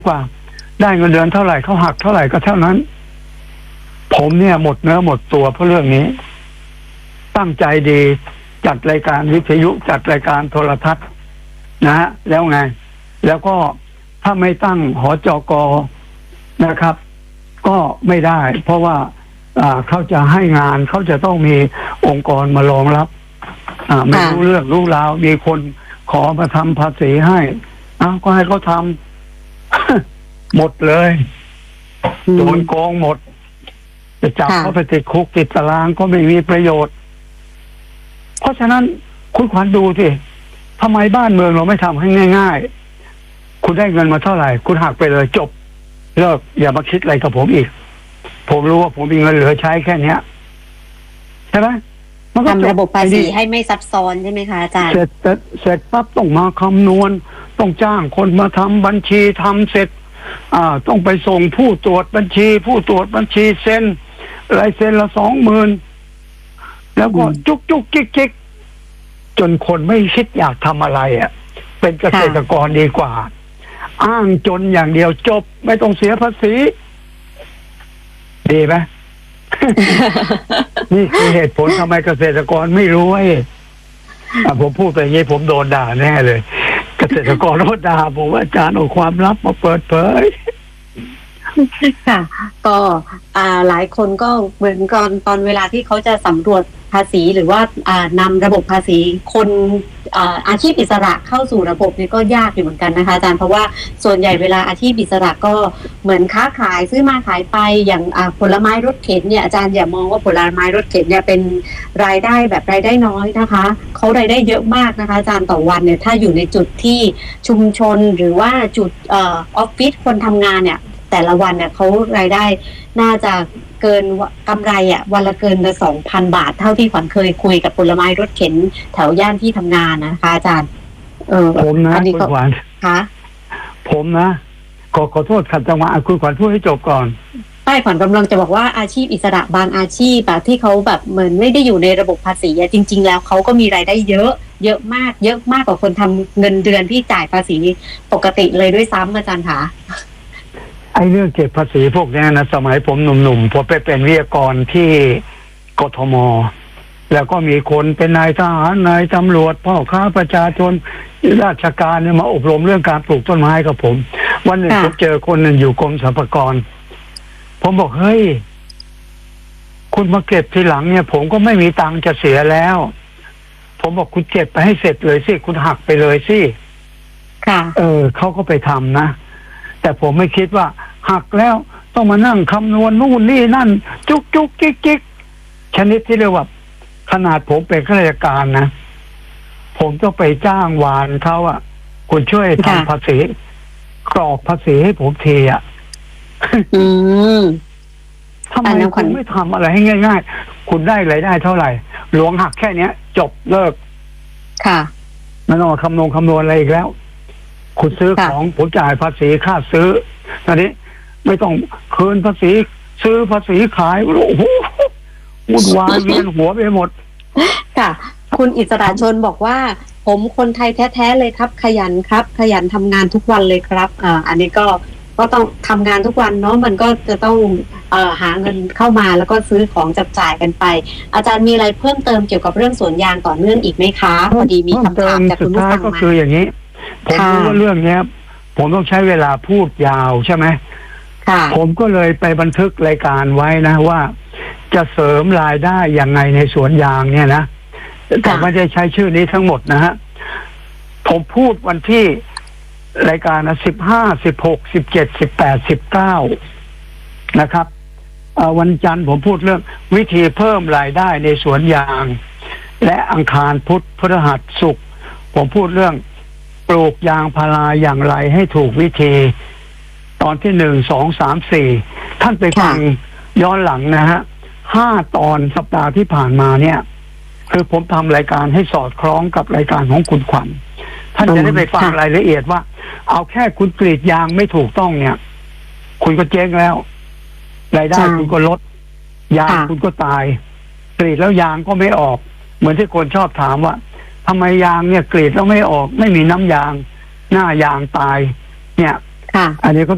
กว่าได้เงินเดือนเท่าไหร่เขาหักเท่าไหร่ก็เท่านั้นผมเนี่ยหมดเนื้อหมดตัวเพราะเรื่องนี้ตั้งใจดีจัดรายการวิทยุจัดรายการโทรทัศน์นะฮะแล้วไงแล้วก็ถ้าไม่ตั้งหจก.นะครับก็ไม่ได้เพราะว่าเขาจะให้งานเขาจะต้องมีองค์กรมารองรับไม่รู้เรื่องรู้ราวมีคนขอมาทำภาษีให้ก็ให้เขาทำ หมดเลยโดนโกงหมดจะจับเขาไปติดคุกติดตารางก็ไม่มีประโยชน์เพราะฉะนั้นคุณขวัญดูสิทำไมบ้านเมืองเราไม่ทำให้ง่ายๆคุณได้เงินมาเท่าไหร่คุณหักไปเลยจบเลิกอย่ามาคิดอะไรกับผมอีกผมรู้ว่าผมมีเงินเหลือใช้แค่เนี้ยใช่ไหมทำระบบภาษีให้ไม่ซับซ้อนใช่ไหมคะอาจารย์เสร็จปั๊บต้องมาคำนวณต้องจ้างคนมาทำบัญชีทำเสร็จต้องไปส่งผู้ตรวจบัญชีผู้ตรวจบัญชีเซ็นลายเซ็นละ20,000แล้วก็จุกจิกจนคนไม่คิดอยากทำอะไรเป็นเกษตรกรดีกว่าอ้างจนอย่างเดียวจบไม่ต้องเสียภาษีดีไหม นี่คือเหตุผลทำไมเกษตรกรไม่รวยผมพูดไปอย่างนี้ผมโดนด่าแน่เลยเกษตรกรโดนด่าผมว่าอาจารย์เอาความลับมาเปิดเผยค่ะก็หลายคนก็เหมือนตอนเวลาที่เขาจะสำรวจภาษีหรือว่านำระบบภาษีคนอาชีพอิสระเข้าสู่ระบบนี่ก็ยากอยู่เหมือนกันนะคะอาจารย์เพราะว่าส่วนใหญ่เวลาอาชีพอิสระก็เหมือนค้าขายซื้อมาขายไปอย่างผลไม้รถเข็นเนี่ยอาจารย์อย่ามองว่าผลไม้รถเข็นเนี่ยเป็นรายได้แบบรายได้น้อยนะคะเขารายได้เยอะมากนะคะอาจารย์ต่อวันเนี่ยถ้าอยู่ในจุดที่ชุมชนหรือว่าจุดออฟฟิศคนทำงานเนี่ยแต่ละวันเนี่ยเขารายได้น่าจะเกินกำไรวันละเกินละ2,000 บาทเท่าที่ขวัญเคยคุยกับผลไม้รถเข็นแถวย่านที่ทำงานนะคะอาจารย์ผมนะคุณขวัญคะผมนะขอโทษขัดจังหวะคุณขวัญพูดให้จบก่อนใช่ขวัญกำลังจะบอกว่าอาชีพอิสระบางอาชีพแบบที่เขาแบบเหมือนไม่ได้อยู่ในระบบภาษีจริงๆแล้วเขาก็มีรายได้เยอะมากกว่าคนทำเงินเดือนที่จ่ายภาษีปกติเลยด้วยซ้ำอาจารย์คะไอ้เรื่องเก็บภาษีพวกนี้นะสมัยผมหนุ่มๆผมไปเป็นวิทยากรที่กทม.แล้วก็มีคนเป็นนายทหารนายตำรวจพ่อค้าประชาชนราชการเนี่ยมาอบรมเรื่องการปลูกต้นไม้กับผมวันหนึ่งผมเจอคนหนึ่งอยู่กรมสรรพากรผมบอกเฮ้ยคุณมาเก็บทีหลังเนี่ยผมก็ไม่มีตังค์จะเสียแล้วผมบอกคุณเก็บไปให้เสร็จเลยสิคุณหักไปเลยสิเขาก็ไปทำนะแต่ผมไม่คิดว่าหักแล้วต้องมานั่งคำนวณนู่นนี่นั่นจุกจิกชนิดที่เรียกว่าขนาดผมเป็นข้าราชการนะผมต้องไปจ้างวานเขาคุณช่วยทำภาษีกรอกภาษีให้ผมทีทำไมคุณไม่ทำอะไรให้ง่ายๆคุณได้รายได้เท่าไหร่หลวงหักแค่เนี้ยจบเลิกไม่ต้องคำนวณอะไรอีกแล้วคุณซื้อของผมจ่ายภาษีค่าซื้อตอนนี้ไม่ต้องคืนภาษีซื้อภาษีขายโอ้โหวุ่นวายเวียนหัวไปหมดค่ะคุณอิสระชนบอกว่าผมคนไทยแท้ๆเลยครับขยันครับขยันทำงานทุกวันเลยครับอันนี้ก็ต้องทำงานทุกวันเนาะมันก็จะต้องหาเงินเข้ามาแล้วก็ซื้อของจับจ่ายกันไปอาจารย์มีอะไรเพิ่มเติมเกี่ยวกับเรื่องสวนยางต่อเนื่องอีกไหมคะพอดีมีคำถามจากคุณผู้ฟังมาก็คืออย่างนี้ผมรู้ว่าเรื่องนี้ผมต้องใช้เวลาพูดยาวใช่ไหมผมก็เลยไปบันทึกรายการไว้นะว่าจะเสริมรายได้ยังไงในสวนยางเนี่ยนะแต่ไม่ได้ใช้ชื่อนี้ทั้งหมดนะฮะผมพูดวันที่รายการ15 16 17 18 19นะครับวันจันทร์ผมพูดเรื่องวิธีเพิ่มรายได้ในสวนยางและอังคารพุธพฤหัสศุกร์ผมพูดเรื่องปลูกยางพาราอย่างไรให้ถูกวิธีตอนที่1 2 3 4ท่านไปฟังย้อนหลังนะฮะ5 ตอนสัปดาห์ที่ผ่านมาเนี่ยคือผมทำรายการให้สอดคล้องกับรายการของคุณขวัญท่านจะได้ไปฟังรายละเอียดว่าเอาแค่คุณกรีดยางไม่ถูกต้องเนี่ยคุณก็เจ๊งแล้วรายได้คุณก็ลดยางคุณก็ตายกรีดแล้วยางก็ไม่ออกเหมือนที่คนชอบถามว่าทำไมยางเนี่ยกรีดแล้วไม่ออกไม่มีน้ำยางหน้ายางตายเนี่ยอันนี้ก็